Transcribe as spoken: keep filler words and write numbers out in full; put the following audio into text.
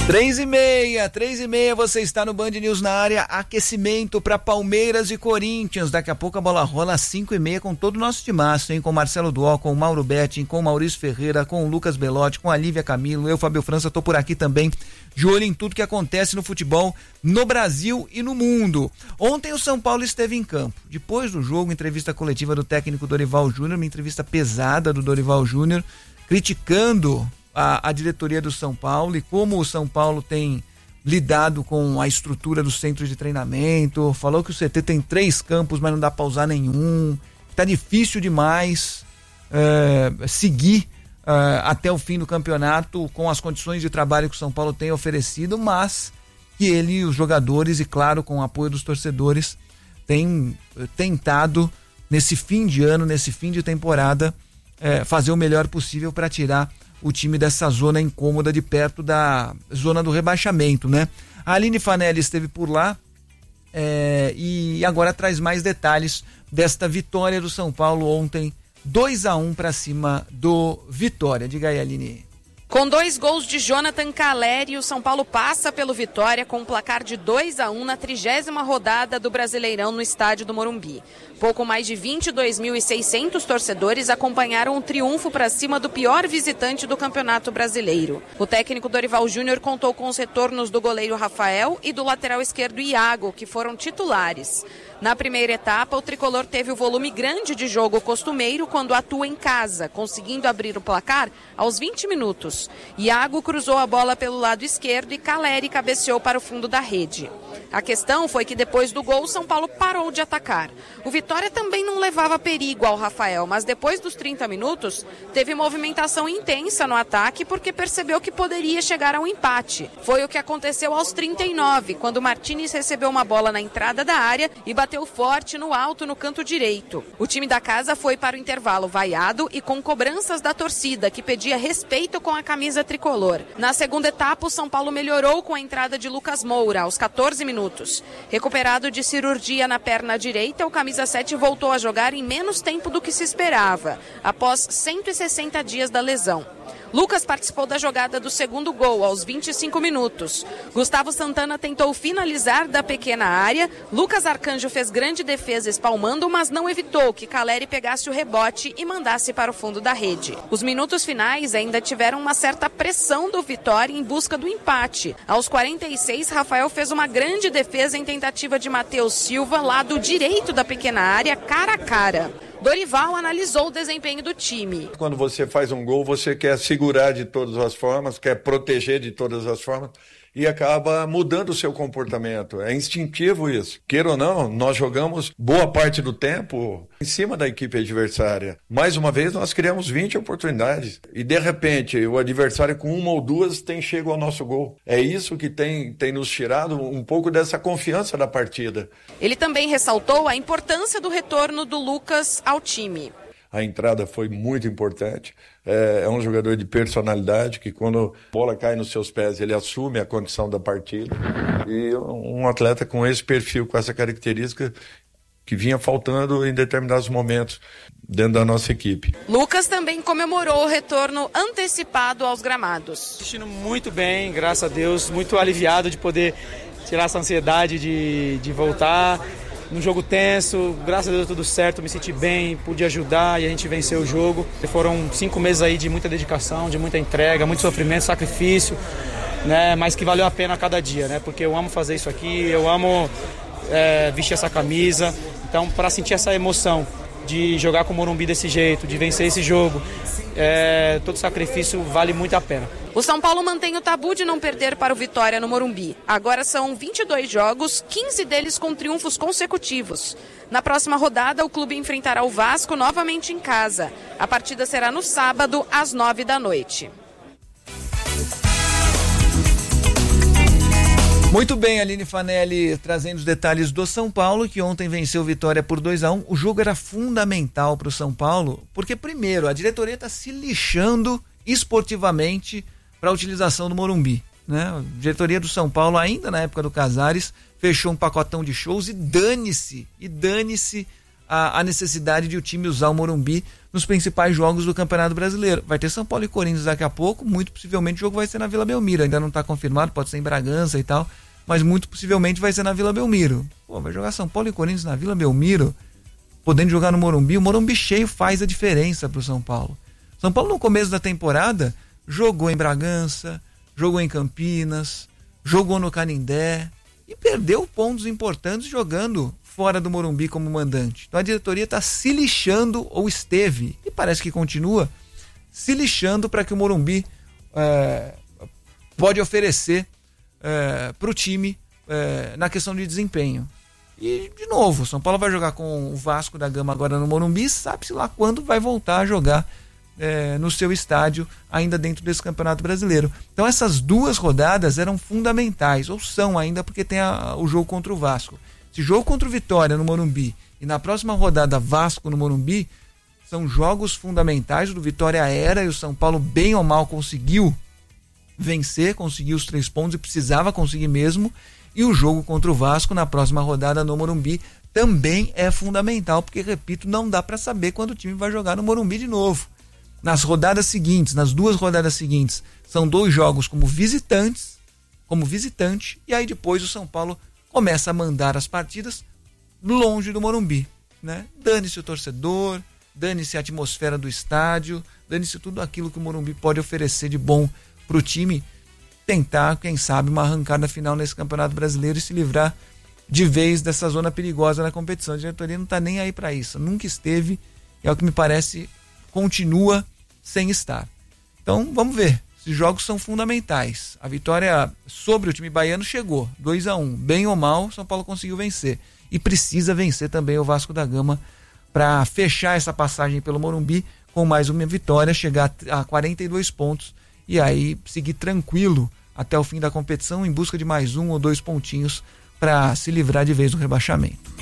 Três e meia, três e meia, você está no Band News na área, aquecimento para Palmeiras e Corinthians, daqui a pouco a bola rola às cinco e meia com todo o nosso timaço, hein, com Marcelo Duó, com Mauro Betting, com Maurício Ferreira, com o Lucas Belotti, com a Lívia Camilo, eu, Fábio França, tô por aqui também, de olho em tudo que acontece no futebol, no Brasil e no mundo. Ontem o São Paulo esteve em campo, depois do jogo, entrevista coletiva do técnico Dorival Júnior, uma entrevista pesada do Dorival Júnior, criticando A, a diretoria do São Paulo e como o São Paulo tem lidado com a estrutura do centro de treinamento, falou que o C T tem três campos, mas não dá para usar nenhum, tá difícil demais é, seguir é, até o fim do campeonato com as condições de trabalho que o São Paulo tem oferecido, mas que ele e os jogadores, e claro, com o apoio dos torcedores, têm tentado nesse fim de ano, nesse fim de temporada, é, fazer o melhor possível para tirar o time dessa zona incômoda de perto da zona do rebaixamento, né? A Aline Fanelli esteve por lá é, e agora traz mais detalhes desta vitória do São Paulo ontem, dois a um para cima do Vitória. Diga aí, Aline. Com dois gols de Jonathan Calleri, o São Paulo passa pelo Vitória com um placar de dois a um na trigésima rodada do Brasileirão no estádio do Morumbi. Pouco mais de vinte e dois mil e seiscentos torcedores acompanharam o triunfo para cima do pior visitante do Campeonato Brasileiro. O técnico Dorival Júnior contou com os retornos do goleiro Rafael e do lateral esquerdo Iago, que foram titulares. Na primeira etapa, o tricolor teve o volume grande de jogo costumeiro quando atua em casa, conseguindo abrir o placar aos vinte minutos. Iago cruzou a bola pelo lado esquerdo e Calleri cabeceou para o fundo da rede. A questão foi que depois do gol, o São Paulo parou de atacar. O Vitória também não levava perigo ao Rafael, mas depois dos trinta minutos, teve movimentação intensa no ataque porque percebeu que poderia chegar a um empate. Foi o que aconteceu aos trinta e nove, quando Martínez recebeu uma bola na entrada da área e bateu forte no alto no canto direito. O time da casa foi para o intervalo vaiado e com cobranças da torcida, que pedia respeito com a camisa tricolor. Na segunda etapa, o São Paulo melhorou com a entrada de Lucas Moura, aos catorze minutos. Recuperado de cirurgia na perna direita, o camisa sete voltou a jogar em menos tempo do que se esperava, após cento e sessenta dias da lesão. Lucas participou da jogada do segundo gol aos vinte e cinco minutos. Gustavo Santana tentou finalizar da pequena área. Lucas Arcanjo fez grande defesa espalmando, mas não evitou que Calleri pegasse o rebote e mandasse para o fundo da rede. Os minutos finais ainda tiveram uma certa pressão do Vitória em busca do empate. Aos quarenta e seis, Rafael fez uma grande defesa em tentativa de Matheus Silva, lado direito da pequena área, cara a cara. Dorival analisou o desempenho do time. Quando você faz um gol, você quer segurar de todas as formas, quer proteger de todas as formas e acaba mudando o seu comportamento. É instintivo isso. Queira ou não, nós jogamos boa parte do tempo em cima da equipe adversária. Mais uma vez, nós criamos vinte oportunidades e, de repente, o adversário com uma ou duas tem chego ao nosso gol. É isso que tem, tem nos tirado um pouco dessa confiança da partida. Ele também ressaltou a importância do retorno do Lucas ao time. A entrada foi muito importante, é, é um jogador de personalidade que quando a bola cai nos seus pés ele assume a condição da partida e um atleta com esse perfil, com essa característica que vinha faltando em determinados momentos dentro da nossa equipe. Lucas também comemorou o retorno antecipado aos gramados. Assistindo muito bem, graças a Deus, muito aliviado de poder tirar essa ansiedade de, de voltar. Num jogo tenso, graças a Deus tudo certo, me senti bem, pude ajudar e a gente venceu o jogo. Foram cinco meses aí de muita dedicação, de muita entrega, muito sofrimento, sacrifício, né? Mas que valeu a pena a cada dia, né? Porque eu amo fazer isso aqui, eu amo é, vestir essa camisa. Então, para sentir essa emoção de jogar com o Morumbi desse jeito, de vencer esse jogo, é, todo sacrifício vale muito a pena. O São Paulo mantém o tabu de não perder para o Vitória no Morumbi. Agora são vinte e dois jogos, quinze deles com triunfos consecutivos. Na próxima rodada, o clube enfrentará o Vasco novamente em casa. A partida será no sábado, às nove da noite. Muito bem, Aline Fanelli trazendo os detalhes do São Paulo, que ontem venceu Vitória por dois a um. O jogo era fundamental para o São Paulo, porque primeiro, a diretoria está se lixando esportivamente para a utilização do Morumbi, né? A diretoria do São Paulo, ainda na época do Casares, fechou um pacotão de shows e dane-se, e dane-se a, a necessidade de o time usar o Morumbi nos principais jogos do Campeonato Brasileiro. Vai ter São Paulo e Corinthians daqui a pouco, muito possivelmente o jogo vai ser na Vila Belmiro, ainda não está confirmado, pode ser em Bragança e tal, mas muito possivelmente vai ser na Vila Belmiro. Pô, vai jogar São Paulo e Corinthians na Vila Belmiro, podendo jogar no Morumbi, o Morumbi cheio faz a diferença pro São Paulo. São Paulo no começo da temporada jogou em Bragança, jogou em Campinas, jogou no Canindé e perdeu pontos importantes jogando fora do Morumbi como mandante. Então a diretoria está se lixando, ou esteve, e parece que continua, se lixando para que o Morumbi é, pode oferecer é, para o time é, na questão de desempenho. E, de novo, São Paulo vai jogar com o Vasco da Gama agora no Morumbi, sabe-se lá quando vai voltar a jogar é, no seu estádio, ainda dentro desse Campeonato Brasileiro. Então essas duas rodadas eram fundamentais, ou são ainda, porque tem a, o jogo contra o Vasco. Esse jogo contra o Vitória no Morumbi e na próxima rodada Vasco no Morumbi são jogos fundamentais. O Vitória era, e o São Paulo bem ou mal conseguiu vencer, conseguiu os três pontos e precisava conseguir mesmo. E o jogo contra o Vasco na próxima rodada no Morumbi também é fundamental, porque, repito, não dá para saber quando o time vai jogar no Morumbi de novo. Nas rodadas seguintes, nas duas rodadas seguintes, são dois jogos como visitantes, como visitante, e aí depois o São Paulo começa a mandar as partidas longe do Morumbi, né? Dane-se o torcedor, dane-se a atmosfera do estádio, dane-se tudo aquilo que o Morumbi pode oferecer de bom para o time tentar, quem sabe, uma arrancada final nesse Campeonato Brasileiro e se livrar de vez dessa zona perigosa na competição. A diretoria não está nem aí para isso, nunca esteve, e ao que me parece continua sem estar. Então vamos ver. Esses jogos são fundamentais. A vitória sobre o time baiano chegou, dois a um. Bem ou mal, São Paulo conseguiu vencer. E precisa vencer também o Vasco da Gama para fechar essa passagem pelo Morumbi com mais uma vitória, chegar a quarenta e dois pontos e aí seguir tranquilo até o fim da competição em busca de mais um ou dois pontinhos para se livrar de vez do rebaixamento.